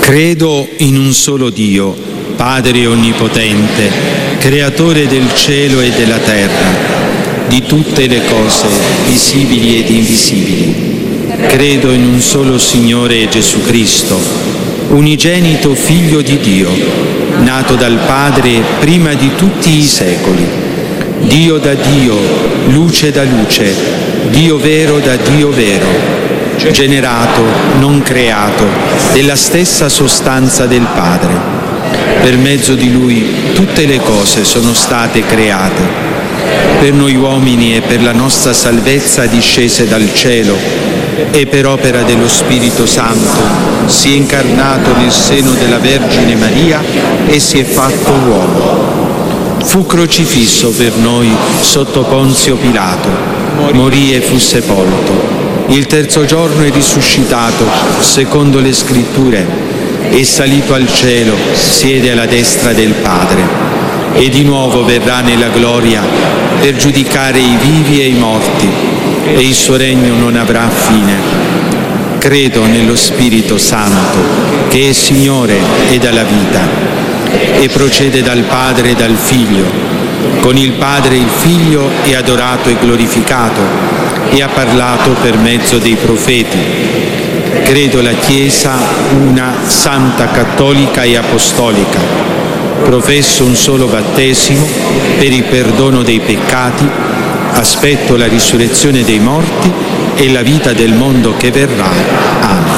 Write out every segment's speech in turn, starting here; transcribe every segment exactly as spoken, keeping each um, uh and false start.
Credo in un solo Dio, Padre Onnipotente, Creatore del cielo e della terra, di tutte le cose, visibili ed invisibili. Credo in un solo Signore Gesù Cristo, unigenito Figlio di Dio, nato dal Padre prima di tutti i secoli, Dio da Dio, luce da luce, Dio vero da Dio vero, generato, non creato, della stessa sostanza del Padre. Per mezzo di Lui tutte le cose sono state create. Per noi uomini e per la nostra salvezza discese dal cielo e per opera dello Spirito Santo si è incarnato nel seno della Vergine Maria e si è fatto uomo. Fu crocifisso per noi sotto Ponzio Pilato, morì e fu sepolto. Il terzo giorno è risuscitato, secondo le Scritture, è salito al cielo, siede alla destra del Padre, e di nuovo verrà nella gloria per giudicare i vivi e i morti, e il suo regno non avrà fine. Credo nello Spirito Santo, che è Signore e dà la vita, e procede dal Padre e dal Figlio. Con il Padre e il Figlio è adorato e glorificato, e ha parlato per mezzo dei profeti. Credo la Chiesa una, santa, cattolica e apostolica. Professo un solo battesimo per il perdono dei peccati. Aspetto la risurrezione dei morti e la vita del mondo che verrà. Amen.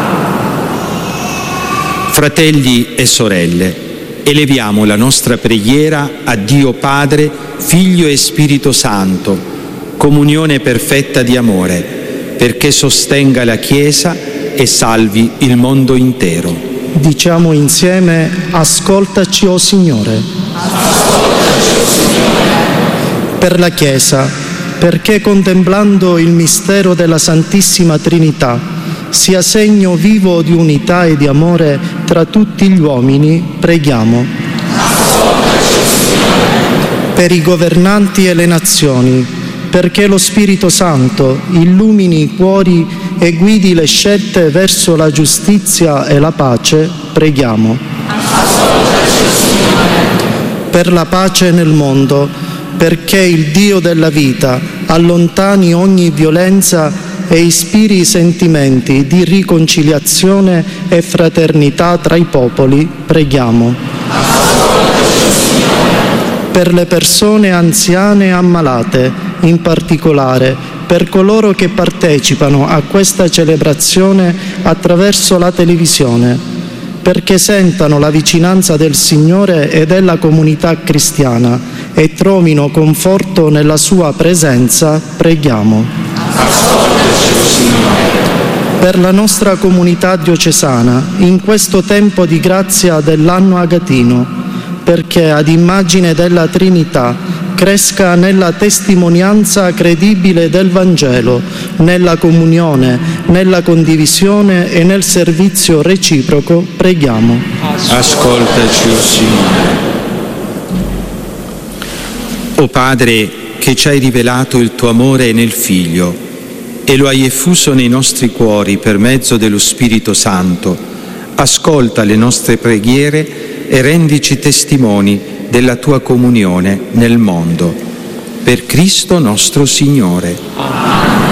Fratelli e sorelle, eleviamo la nostra preghiera a Dio Padre, Figlio e Spirito Santo, comunione perfetta di amore, perché sostenga la Chiesa e salvi il mondo intero. Diciamo insieme: ascoltaci, o Signore. Ascoltaci, o Signore. Per la Chiesa, perché contemplando il mistero della Santissima Trinità sia segno vivo di unità e di amore tra tutti gli uomini, preghiamo. Ascoltaci, o Signore. Per i governanti e le nazioni, perché lo Spirito Santo illumini i cuori e guidi le scelte verso la giustizia e la pace, preghiamo. Per la pace nel mondo, perché il Dio della vita allontani ogni violenza e ispiri i sentimenti di riconciliazione e fraternità tra i popoli, preghiamo. Per le persone anziane e ammalate, in particolare per coloro che partecipano a questa celebrazione attraverso la televisione, perché sentano la vicinanza del Signore e della comunità cristiana e trovino conforto nella sua presenza, preghiamo. Per la nostra comunità diocesana, in questo tempo di grazia dell'anno agatino, perché ad immagine della Trinità cresca nella testimonianza credibile del Vangelo, nella comunione, nella condivisione e nel servizio reciproco, preghiamo. Ascoltaci, o Signore. O Padre, che ci hai rivelato il tuo amore nel Figlio e lo hai effuso nei nostri cuori per mezzo dello Spirito Santo, ascolta le nostre preghiere e rendici testimoni della tua comunione nel mondo. Per Cristo nostro Signore. Amen.